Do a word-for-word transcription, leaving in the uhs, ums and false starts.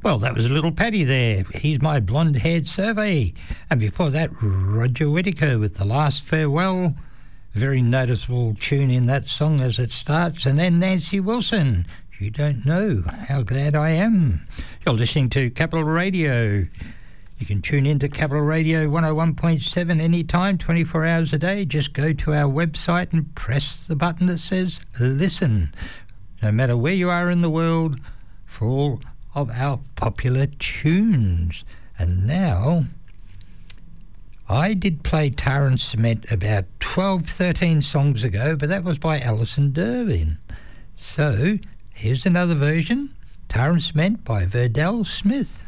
Well, that was a little Paddy there. He's my blonde-haired survey. And before that, Roger Whittaker with The Last Farewell. Very noticeable tune in that song as it starts. And then Nancy Wilson. You don't know how glad I am. You're listening to Capital Radio. You can tune into Capital Radio one oh one point seven anytime, twenty-four hours a day. Just go to our website and press the button that says listen. No matter where you are in the world, for all of our popular tunes. And now, I did play Tar and Cement about twelve, thirteen songs ago, but that was by Alison Durbin. So, here's another version, Tar and Cement by Verdell Smith.